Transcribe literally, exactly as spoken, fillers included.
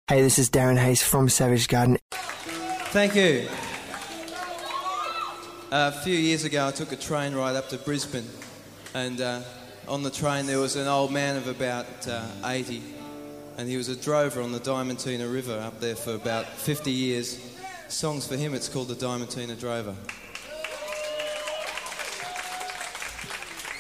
Hey, this is Darren Hayes from Savage Garden. Thank you. Uh, a few years ago I took a train ride up to Brisbane, and uh, on the train there was an old man of about uh, eighty, and he was a drover on the Diamantina River up there for about fifty years. Songs for him, it's called the Diamantina Drover.